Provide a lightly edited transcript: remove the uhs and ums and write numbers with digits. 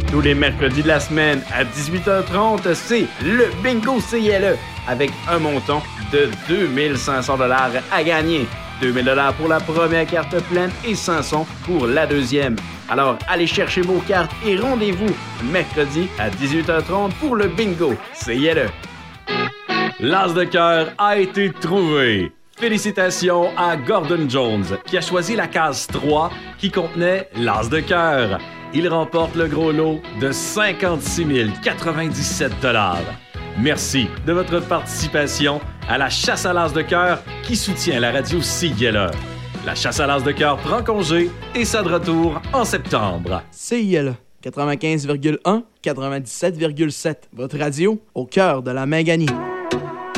Tous les mercredis de la semaine à 18h30, c'est le Bingo CILE avec un montant de 2500 $ à gagner. 2000 $ pour la première carte pleine et 500 pour la deuxième. Alors, allez chercher vos cartes et rendez-vous mercredi à 18h30 pour le Bingo CILE. L'as de cœur a été trouvé. Félicitations à Gordon Jones qui a choisi la case 3 qui contenait l'as de cœur. Il remporte le gros lot de 56 097 $. Merci de votre participation à la chasse à l'as de cœur qui soutient la radio CILE. La chasse à l'as de cœur prend congé et sera de retour en septembre. CILE 95,1, 97,7. Votre radio au cœur de la Manganie.